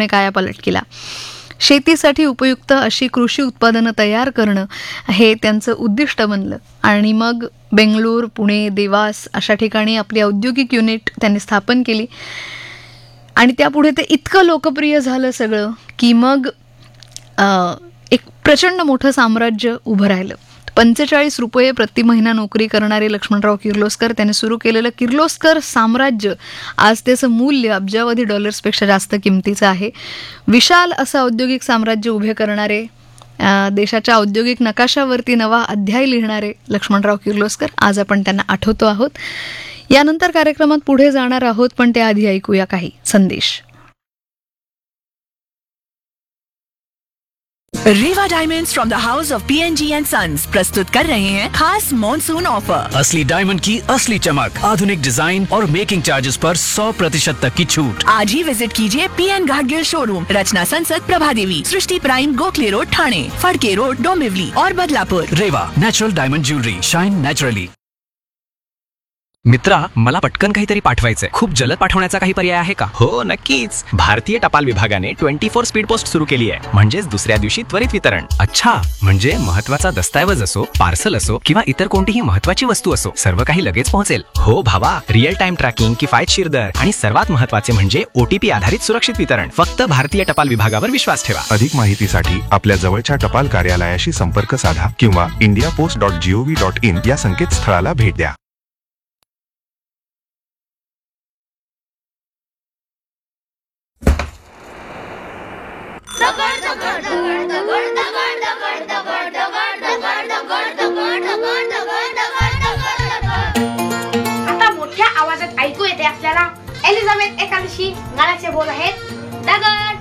पूर्णपणे कायापालट केला. शेतीसाठी उपयुक्त अशी कृषी उत्पादनं तयार करणं हे त्यांचं उद्दिष्ट बनलं आणि मग बेंगळूर, पुणे, देवास अशा ठिकाणी आपली औद्योगिक युनिट त्यांनी स्थापन केली. आणि त्यापुढे ते इतकं लोकप्रिय झालं सगळं की मग एक प्रचंड मोठं साम्राज्य उभं राहिलं. 45 रुपये प्रति महिना नोकरी करणारे लक्ष्मणराव किर्लोस्कर त्यांनी सुरू केलेलं किर्लोस्कर साम्राज्य आज त्याचं मूल्य अब्जावधी डॉलर्सपेक्षा जास्त किमतीचं आहे. विशाल असं औद्योगिक साम्राज्य उभे करणारे, देशाच्या औद्योगिक नकाशावरती नवा अध्याय लिहिणारे लक्ष्मणराव किर्लोस्कर, आज आपण त्यांना आठवतो आहोत. यानंतर कार्यक्रमात पुढे जाणार आहोत, पण त्याआधी ऐकूया काही संदेश. Reva diamonds from the house of PNG end sons प्रस्तुत कर रहे हैं खास मॉनसून ऑफर. असली डायमंड की असली चमक, आधुनिक डिजाइन और मेकिंग चार्जेस पर 100% तक की छूट. आज ही विजिट कीजिए PN घाटगिल शोरूम, रचना संसद, प्रभादेवी, सृष्टि prime, Gokhale road, Thane, Phadke road, Dombivli और Badlapur. Reva natural diamond jewellery, shine naturally. मित्रा, मला पटकन काहीतरी पाठवायचंय. खूप जलद पाठवण्याचा काही पर्याय आहे का? हो नक्कीच. भारतीय टपाल विभागाने 24 स्पीड पोस्ट सुरू केली आहे, म्हणजेच दुसऱ्या दिवशी त्वरित वितरण. अच्छा, म्हणजे महत्वाचा दस्तावेज असो, पार्सल असो किंवा इतर कोणतीही महत्वाची वस्तू असो, सर्व काही लगेच पोहोचेल. हो भावा, रिअल टाइम ट्रॅकिंग, किफायतशीर दर आणि सर्वात महत्वाचे म्हणजे OTP आधारित सुरक्षित वितरण. फक्त भारतीय टपाल विभागावर विश्वास ठेवा. अधिक माहितीसाठी आपल्या जवळच्या टपाल कार्यालयाशी संपर्क साधा किंवा indiapost.gov.in या संकेतस्थळाला भेट द्या. आता मोठ्या आवाजात ऐकू येते आपल्याला एलिझाबेथ एकादशी गाण्याचे बोल आहेत. दगड